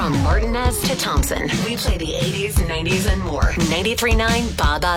From Martinez to Thompson, we play the 80s, 90s, and more. 93.9 Baba